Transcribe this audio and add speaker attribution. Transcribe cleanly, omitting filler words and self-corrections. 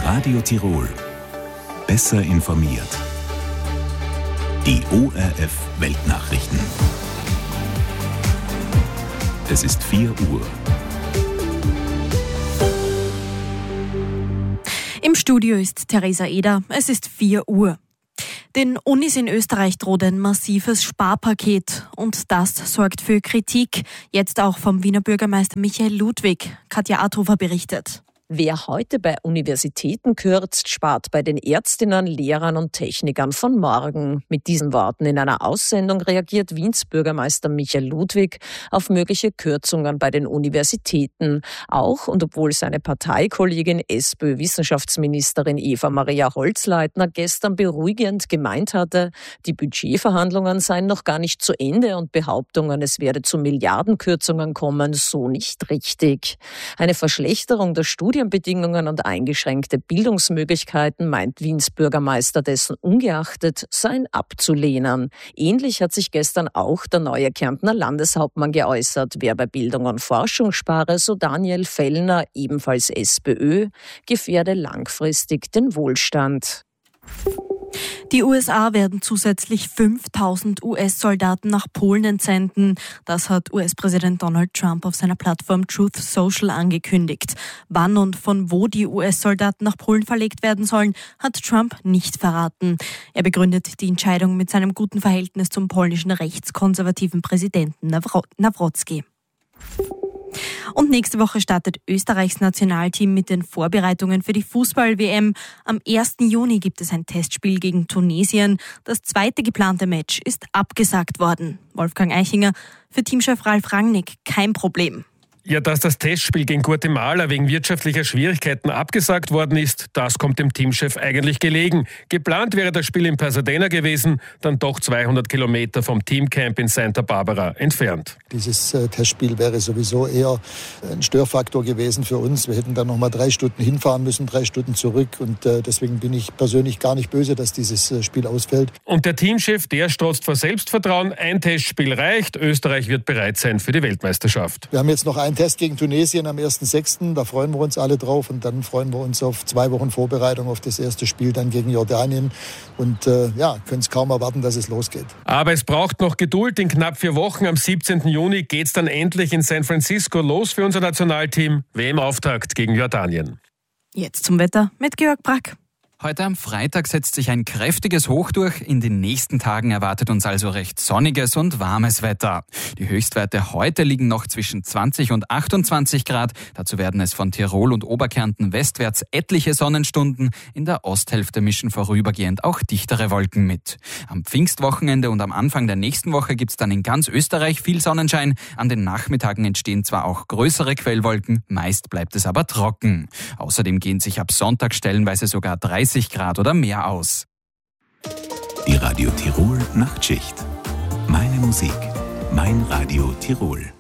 Speaker 1: Radio Tirol. Besser informiert. Die ORF Weltnachrichten. Es ist 4 Uhr.
Speaker 2: Im Studio ist Theresa Eder. Es ist 4 Uhr. Den Unis in Österreich droht ein massives Sparpaket. Und das sorgt für Kritik. Jetzt auch vom Wiener Bürgermeister Michael Ludwig. Katja Arthofer berichtet.
Speaker 3: Wer heute bei Universitäten kürzt, spart bei den Ärztinnen, Lehrern und Technikern von morgen. Mit diesen Worten in einer Aussendung reagiert Wiens Bürgermeister Michael Ludwig auf mögliche Kürzungen bei den Universitäten. Auch und obwohl seine Parteikollegin SPÖ-Wissenschaftsministerin Eva-Maria Holzleitner gestern beruhigend gemeint hatte, die Budgetverhandlungen seien noch gar nicht zu Ende und Behauptungen, es werde zu Milliardenkürzungen kommen, so nicht richtig. Eine Verschlechterung der Studienbedingungen und eingeschränkte Bildungsmöglichkeiten, meint Wiens Bürgermeister, dessen ungeachtet seien abzulehnen. Ähnlich hat sich gestern auch der neue Kärntner Landeshauptmann geäußert. Wer bei Bildung und Forschung spare, so Daniel Fellner, ebenfalls SPÖ, gefährde langfristig den Wohlstand.
Speaker 2: Die USA werden zusätzlich 5.000 US-Soldaten nach Polen entsenden. Das hat US-Präsident Donald Trump auf seiner Plattform Truth Social angekündigt. Wann und von wo die US-Soldaten nach Polen verlegt werden sollen, hat Trump nicht verraten. Er begründet die Entscheidung mit seinem guten Verhältnis zum polnischen rechtskonservativen Präsidenten Nawrocki. Und nächste Woche startet Österreichs Nationalteam mit den Vorbereitungen für die Fußball-WM. Am 1. Juni gibt es ein Testspiel gegen Tunesien. Das zweite geplante Match ist abgesagt worden. Wolfgang Eichinger, für Teamchef Ralf Rangnick kein Problem.
Speaker 4: Ja, dass das Testspiel gegen Guatemala wegen wirtschaftlicher Schwierigkeiten abgesagt worden ist, das kommt dem Teamchef eigentlich gelegen. Geplant wäre das Spiel in Pasadena gewesen, dann doch 200 Kilometer vom Teamcamp in Santa Barbara entfernt.
Speaker 5: Dieses Testspiel wäre sowieso eher ein Störfaktor gewesen für uns. Wir hätten dann nochmal 3 Stunden hinfahren müssen, 3 Stunden zurück. Und deswegen bin ich persönlich gar nicht böse, dass dieses Spiel ausfällt.
Speaker 4: Und der Teamchef, der strotzt vor Selbstvertrauen. Ein Testspiel reicht. Österreich wird bereit sein für die Weltmeisterschaft.
Speaker 5: Wir haben jetzt noch einen Test gegen Tunesien am 1.6. Da freuen wir uns alle drauf. Und dann freuen wir uns auf 2 Wochen Vorbereitung auf das erste Spiel dann gegen Jordanien. Und können es kaum erwarten, dass es losgeht.
Speaker 4: Aber es braucht noch Geduld. In knapp 4 Wochen, am 17. Juni, geht es dann endlich in San Francisco los für unser Nationalteam. WM-Auftakt gegen Jordanien.
Speaker 2: Jetzt zum Wetter mit Georg Brack.
Speaker 6: Heute am Freitag setzt sich ein kräftiges Hoch durch. In den nächsten Tagen erwartet uns also recht sonniges und warmes Wetter. Die Höchstwerte heute liegen noch zwischen 20 und 28 Grad. Dazu werden es von Tirol und Oberkärnten westwärts etliche Sonnenstunden. In der Osthälfte mischen vorübergehend auch dichtere Wolken mit. Am Pfingstwochenende und am Anfang der nächsten Woche gibt es dann in ganz Österreich viel Sonnenschein. An den Nachmittagen entstehen zwar auch größere Quellwolken, meist bleibt es aber trocken. Außerdem gehen sich ab Sonntag stellenweise sogar 30 Grad oder mehr aus.
Speaker 1: Die Radio Tirol Nachtschicht. Meine Musik, mein Radio Tirol.